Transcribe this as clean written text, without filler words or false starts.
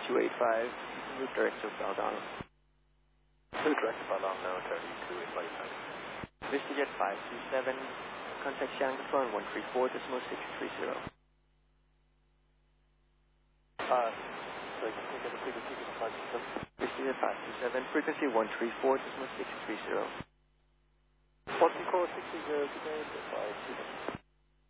3285, move direct to Valdano. Move direct to Valdano, 3285. VistaJet 527, contact Shanghai on 134.630. So can you get the frequency of the 527? VistaJet 527, frequency 134.630. 134.630, today, 527.